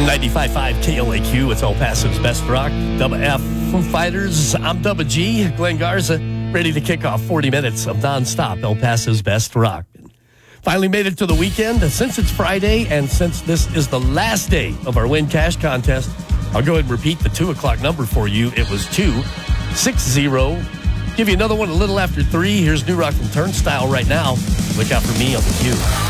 95.5 KLAQ, it's El Paso's Best Rock. Double F Fighters, I'm Double G, Glenn Garza, ready to kick off 40 minutes of nonstop El Paso's Best Rock. Finally made it to the weekend. Since it's Friday and since this is the last day of our Win Cash contest, I'll go ahead and repeat the 2 o'clock number for you. It was 260. Give you another one a little after 3. Here's New Rock and Turnstile right now. Look out for me on the queue.